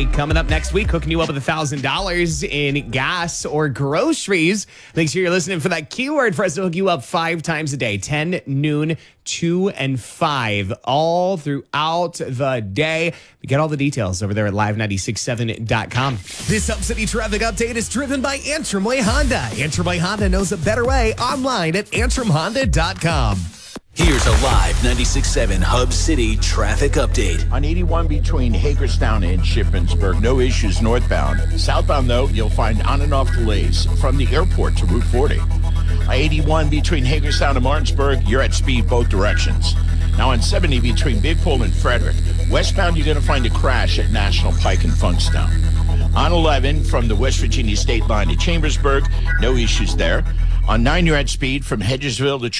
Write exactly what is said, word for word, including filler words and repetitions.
Day coming up next week, hooking you up with one thousand dollars in gas or groceries. Make sure you're listening for that keyword for us to hook you up five times a day, ten, noon, two, and five, all throughout the day. We get all the details over there at live nine six seven dot com. This Hub City traffic update is driven by Antrim Way Honda. Antrim Way Honda knows a better way. Online at antrim honda dot com. Here's a live ninety-six point seven Hub City traffic update. On eighty-one between Hagerstown and Shippensburg, no issues northbound. Southbound, though, you'll find on and off delays from the airport to Route forty. On eighty-one between Hagerstown and Martinsburg, you're at speed both directions. Now on seventy between Big Pole and Frederick, westbound, you're going to find a crash at National Pike and Funkstown. On eleven from the West Virginia state line to Chambersburg, no issues there. On nine, you're at speed from Hedgesville to